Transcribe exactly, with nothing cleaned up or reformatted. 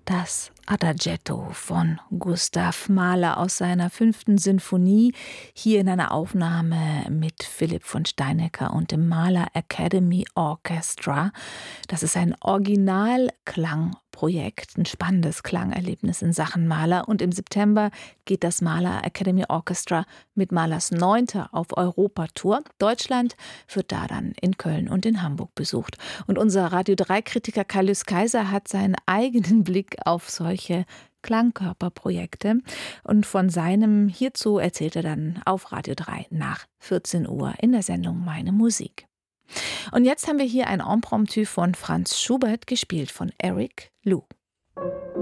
Das Adagietto von Gustav Mahler aus seiner fünften Sinfonie, hier in einer Aufnahme mit Philipp von Steinecker und dem Mahler Academy Orchestra. Das ist ein Originalklangprojekt, ein spannendes Klangerlebnis in Sachen Mahler. Und im September geht das Mahler Academy Orchestra mit Mahlers Neunter auf Europatour. Deutschland wird da dann in Köln und in Hamburg besucht. Und unser Radio drei Kritiker Kaius Kaiser hat seinen eigenen Blick auf solche Klangkörperprojekte. Und von seinem hierzu erzählt er dann auf Radio drei nach vierzehn Uhr in der Sendung Meine Musik. Und jetzt haben wir hier ein Impromptu von Franz Schubert, gespielt von Eric Liu.